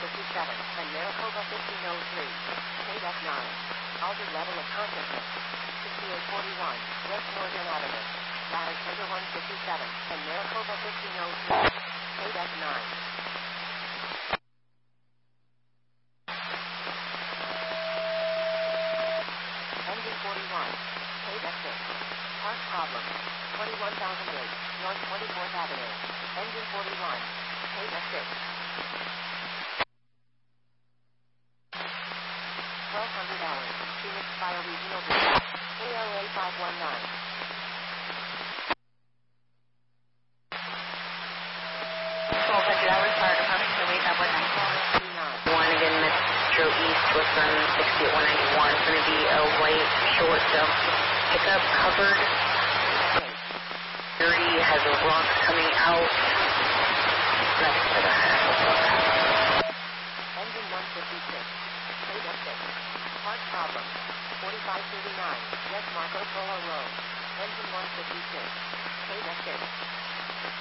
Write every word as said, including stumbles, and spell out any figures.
fifty-seven, and Maricopa fifteen oh three. State F nine. Altered level of consciousness. sixty-eight forty-one, West Northern Avenue. Ladder Center one fifty-seven, and Maricopa fifteen oh three. State F nine. Engine forty-one. State F six. Part problem. twenty-one thousand eight, North twenty-fourth Avenue. Engine forty-one. State F six. twelve hundred hours. Phoenix Bioregional District. A L A five one nine. twelve hundred hours, Fire Department, so wait, that one nine. One again, Metro East, Western sixty at one ninety-one. It's going to be a white short dump pickup covered. thirty has a rock coming out. That's for the Engine one fifty-six. State F six. Part problem. forty-five thirty-nine, West Marco Polo Road. Engine one fifty-six. State F six.